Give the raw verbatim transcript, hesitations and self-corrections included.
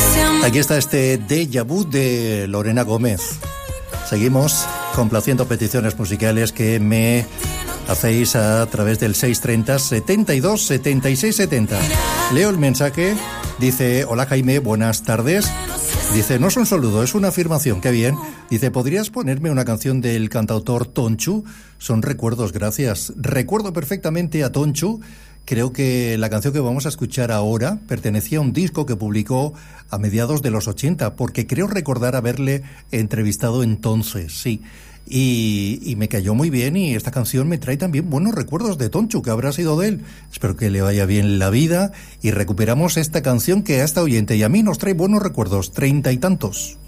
Aquí está este déjà vu de Lorena Gómez. Seguimos complaciendo peticiones musicales que me hacéis a través del seis treinta, setenta y dos, setenta y seis, setenta. Leo el mensaje, dice: hola Jaime, buenas tardes. Dice, no es un saludo, es una afirmación, qué bien. Dice, ¿podrías ponerme una canción del cantautor Tonchu? Son recuerdos, gracias. Recuerdo perfectamente a Tonchu. Creo que la canción que vamos a escuchar ahora pertenecía a un disco que publicó a mediados de los ochenta, porque creo recordar haberle entrevistado entonces, sí. Y, y me cayó muy bien, y esta canción me trae también buenos recuerdos de Tonchu, que habrá sido de él. Espero que le vaya bien la vida y recuperamos esta canción que a esta oyente y a mí nos trae buenos recuerdos, treinta y tantos.